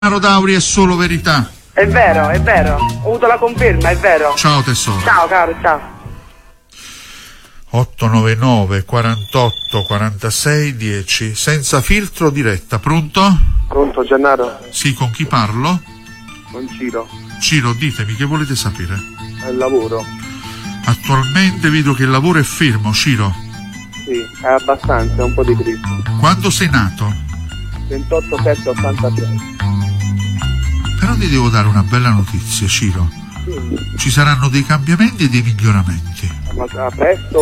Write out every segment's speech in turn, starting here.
Dauri è solo verità. È vero, ho avuto la conferma, è vero. Ciao tesoro. Ciao caro, ciao. 899 48 46 10 senza filtro diretta. Pronto? Pronto Gennaro? Sì, con chi parlo? Con Ciro. Ciro, ditemi che volete sapere. È il lavoro. Attualmente vedo che il lavoro è fermo, Ciro. Sì, è abbastanza, è un po' di crisi. Quando sei nato? 28/7/86. Però ti devo dare una bella notizia, Ciro. Sì. Ci saranno dei cambiamenti e dei miglioramenti. Ma presto...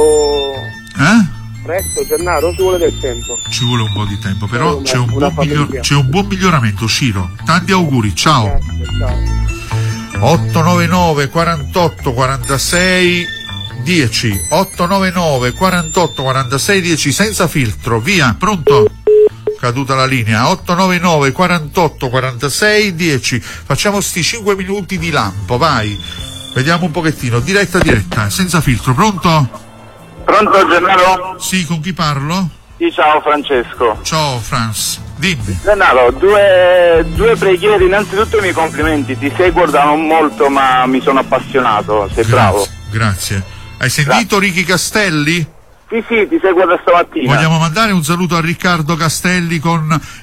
Presto Gennaro, ci vuole del tempo. Ci vuole un po' di tempo, però Una- c'è un buon miglioramento, Ciro. Tanti auguri, ciao. Grazie, ciao. 899 48 46 10 899 48 46 10 senza filtro, via, pronto? Caduta la linea. 899 48 46 10. Facciamo sti 5 minuti di lampo, vai. Vediamo un pochettino, diretta, senza filtro, pronto? Pronto Gennaro? Sì, con chi parlo? Sì, ciao Francesco. Ciao Franz, dimmi. Gennaro, due preghiere. Innanzitutto i miei complimenti, ti seguo da non molto ma mi sono appassionato, sei bravo. Grazie. Hai sentito Ricky Castelli? Sì, ti seguo da stamattina. Vogliamo mandare un saluto a Riccardo Castelli con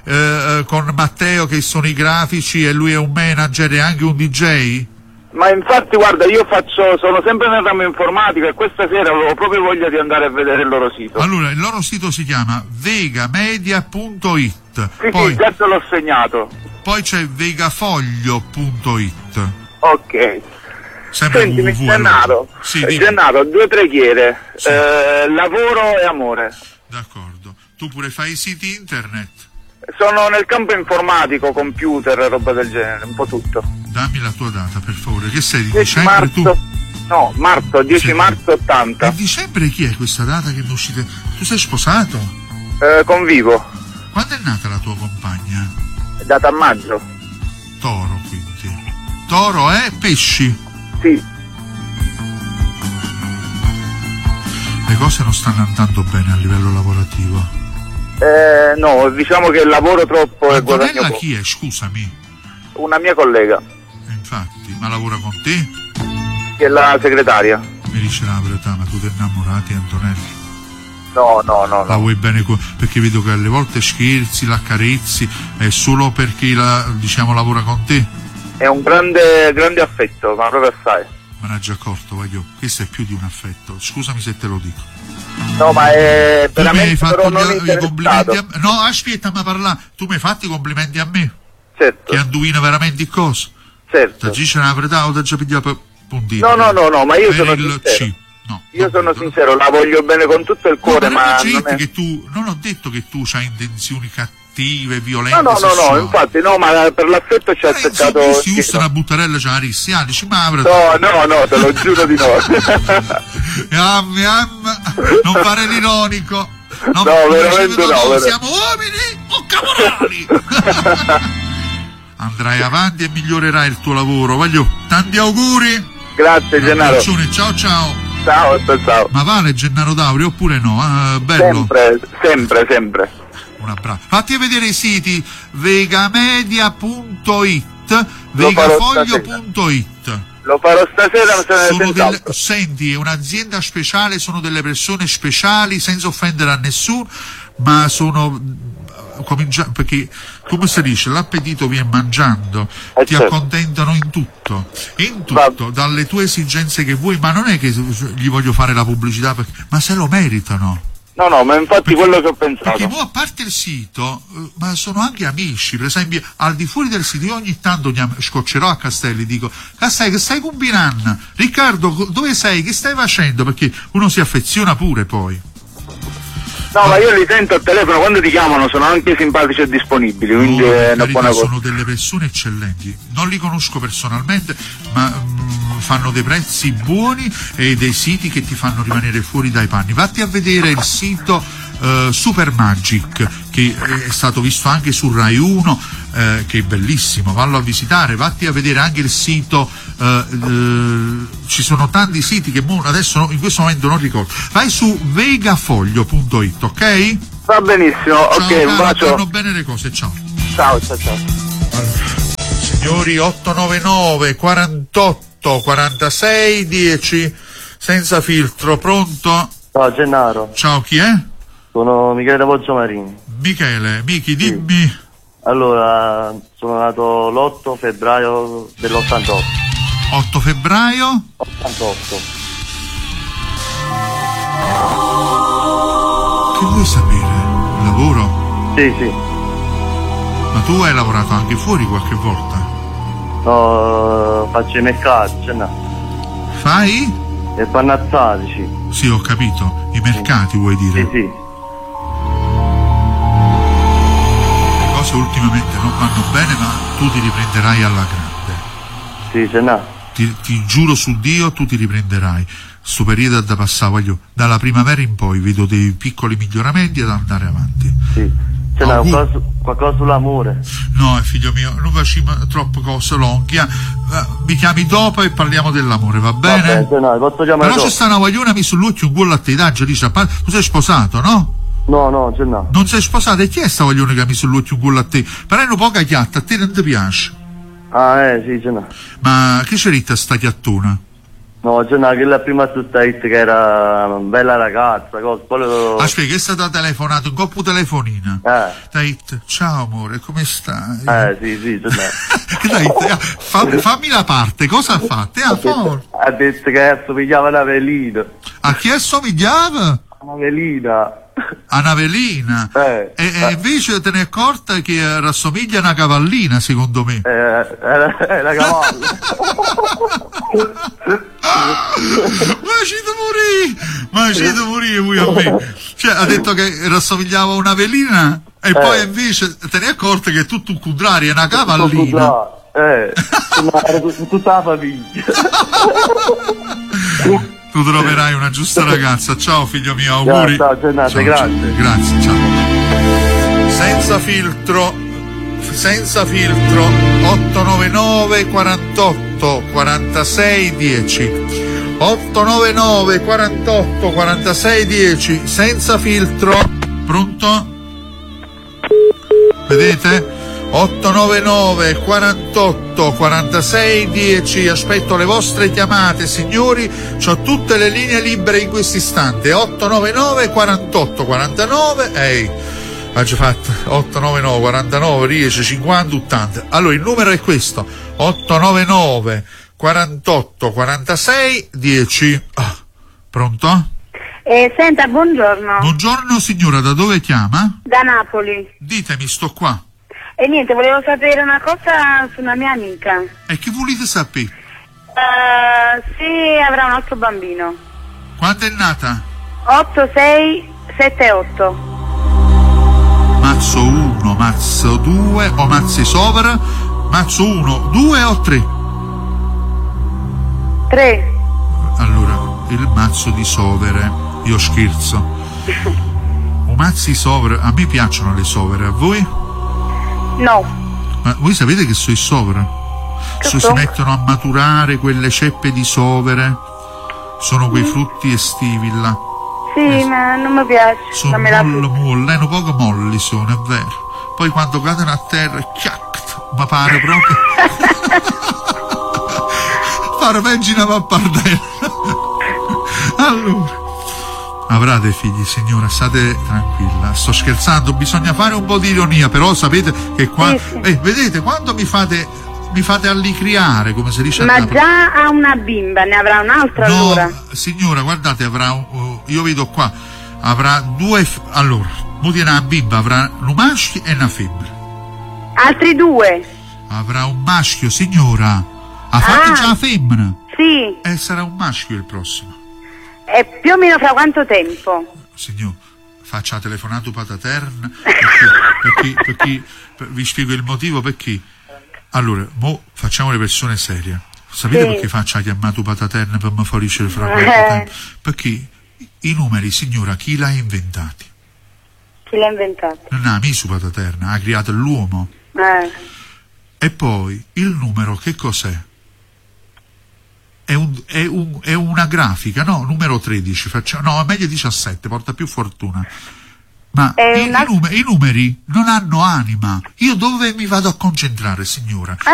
Matteo, che sono i grafici, e lui è un manager e anche un DJ? Ma infatti guarda, sono sempre nel ramo informatico e questa sera avevo proprio voglia di andare a vedere il loro sito. Allora, il loro sito si chiama vegamedia.it. Sì, già te l'ho segnato. Poi c'è vegafoglio.it. Ok. Sempre Sentimi, www. Gennaro, Sì, dimmi. Gennaro, due preghiere. Sì. Lavoro e amore. D'accordo. Tu pure fai i siti internet? Sono nel campo informatico, computer e roba del genere, un po' tutto. Dammi la tua data, per favore. Che sei, di 10 dicembre marzo, tu? no, marzo, 10 Sì. marzo 80. A dicembre chi è questa data che mi uscite? Tu sei sposato? Convivo, Quando è nata la tua compagna? è data a maggio. Toro, quindi. Toro è pesci. Sì, Le cose non stanno andando bene a livello lavorativo. no, diciamo che lavoro troppo e guadagno Antonella poco. chi è? Scusami. Una mia collega, Infatti, ma lavora con te? che è la segretaria. Mi dice la verità, ma tu ti innamorati, Antonella? No. La vuoi bene perché vedo che alle volte scherzi, la accarezzi, è solo perché lavora con te? È un grande affetto, ma proprio assai. Me ne hai già accorto, voglio. Questo è più di un affetto. Scusami se te lo dico. No, ma è Tu mi hai veramente fatto però non i complimenti interessato. a me. No, aspetta, ma parla. Tu mi hai fatto i complimenti a me? Certo, Che indovina veramente di cosa? certo. Ti dice la verità o ti già pigliato puntino? No, ma io Per sono il sincero. C. No, Io sono sincero, la voglio bene con tutto il cuore, no, ma non non è... che tu, non ho detto che tu hai intenzioni cattive, violente, No, sessuali. infatti, no, ma per l'affetto ci ha accettato... Si usa una buttarella, c'è la rissia, dici, ma No, te lo giuro di no. non fare l'ironico. No, veramente no. Siamo uomini o caporali? Andrai avanti e migliorerai il tuo lavoro. Voglio tanti auguri. Grazie, Gennaro. Abbraccione, ciao. Ciao. Ma vale Gennaro Dauri oppure no? Bello. Sempre. Un abbraccio. Fatti vedere i siti vegamedia.it, Lo farò vegafoglio.it. Lo farò stasera, senz'altro. Senti, è un'azienda speciale, sono delle persone speciali, senza offendere a nessuno, ma sono perché come si dice, l'appetito viene mangiando, ti certo. accontentano in tutto, dalle tue esigenze che vuoi, ma non è che gli voglio fare la pubblicità, ma se lo meritano. No, ma infatti quello che ho pensato. Perché poi, a parte il sito, ma sono anche amici, per esempio, al di fuori del sito, io ogni tanto scoccerò a Castelli, dico, Castelli, che stai combinando? Riccardo, dove sei? Che stai facendo? Perché uno si affeziona pure poi. No, ma io li sento al telefono, quando ti chiamano sono anche simpatici e disponibili, quindi è una buona cosa. Sono delle persone eccellenti, non li conosco personalmente, ma fanno dei prezzi buoni e dei siti che ti fanno rimanere fuori dai panni. Vatti a vedere il sito Super Magic, che è stato visto anche su Rai 1, che è bellissimo, vallo a visitare. Vatti a vedere anche il sito, ci sono tanti siti che adesso in questo momento non ricordo. Vai su vegafoglio.it, ok? Va benissimo, Ciao, ok, un bacio. vanno bene le cose, ciao. Ciao. signori, 899 48 46 10, senza filtro. Pronto? Ciao Gennaro, Ciao, chi è? sono Michele da Poggiomarini. Michele, Michi, dimmi. Allora, sono nato l'8 febbraio dell'88. 8 febbraio? 88. Che vuoi sapere? Lavoro? Sì, sì. Ma tu hai lavorato anche fuori qualche volta? No, faccio i mercati, Gennaro. Fai? E pannazzati, sì. Sì, ho capito. I mercati vuoi dire? Sì, sì. Le cose ultimamente non vanno bene, ma tu ti riprenderai alla grande. Sì, Gennaro. Ti giuro su Dio, tu ti riprenderai. Sto periodo da passare, voglio, dalla primavera in poi vedo dei piccoli miglioramenti ad andare avanti. Sì. Gennaro, qualcosa sull'amore. No, figlio mio, non facciamo troppe cose lunghe. Mi chiami dopo e parliamo dell'amore, va bene? Vabbè, Gennaro, posso chiamare Però dopo? c'è sta una guagliona mi sull'occhio un gol a te, dice, tu sei sposato, no? No, Gennaro. Non sei sposato, e chi è sta guaglione che mi sull'occhio un gol a te? Però è una poca chiatta, a te non ti piace. Ah, sì, Gennaro. Ma che c'è ritta sta chiattona? No, Gennaro, che la prima tutta hit che era una bella ragazza, cosa. Poi Aspetta, che è stata telefonata, un coppo telefonina. Dai, ciao amore, come stai? sì, Gennaro. Dai, fammi la parte, cosa ha fatto? Ha detto che assomigliava a una velina. A chi assomigliava? Una velina. A una velina. E invece te ne è accorta che rassomiglia a una cavallina, secondo me. È una cavalla. Ma ci devo morire pure a me. Cioè, ha detto che rassomigliava a una velina e poi invece te ne è accorta che è tutto il contrario, è una cavallina. Tutta la famiglia. Tu troverai una giusta ragazza. Ciao figlio mio, auguri. Ciao, Gennaro, grazie. Grazie, ciao. Senza filtro 899 48 46 10, 899 48 46 10, senza filtro. Pronto? Vedete? 899 48 46 10, aspetto le vostre chiamate, signori, c'ho tutte le linee libere in questo istante. 899 48 49, oggi fatto 899 49 10 50 80. Allora il numero è questo: 899 48 46 10. Pronto? Senta, buongiorno. Buongiorno signora, da dove chiama? Da Napoli. Ditemi, sto qua. E niente, volevo sapere una cosa su una mia amica. E che volete sapere? Se avrà un altro bambino. Quando è nata? 8, 6, 7, 8. Mazzo 1, mazzo 2 o mazzi sopra? Mazzo 1, 2 o 3? 3. Allora, il mazzo di sovere, io scherzo. Un mazzi sovere, a me piacciono le sovere, a voi? No. Ma voi sapete che sono i sovere? Si mettono a maturare quelle ceppe di sovere, sono quei frutti estivi là. Sì, ma non mi piace. Sono molle, un poco molli sono, è vero. Poi quando cadono a terra, mi pare proprio. Pare peggio una pappardella. Allora, avrà dei figli, signora, state tranquilla. Sto scherzando, bisogna fare un po' di ironia, però sapete che qua. Vedete, quando mi fate allicriare, come si dice. Ma già ha una bimba, ne avrà un'altra allora? Signora, guardate, io vedo qua, avrà due. Allora, mo tiene una bimba, avrà un maschio e una femmina. Altri 2? Avrà un maschio, signora. Ha fatto già la femmina? Sì. E sarà un maschio il prossimo. E più o meno fra quanto tempo? Signor, faccia telefonato pataterna perché vi spiego il motivo perché. Allora, mo facciamo le persone serie. Sapete perché faccia chiamato pataterna per mi fuorice fra qualche tempo? Perché i numeri, signora, chi l'ha inventati? Chi l'ha inventato? Non ha messo pataterna, ha creato l'uomo. E poi il numero che cos'è? È una grafica, no? Numero 13, no, è meglio 17, porta più fortuna. Ma i numeri non hanno anima. Io dove mi vado a concentrare, signora?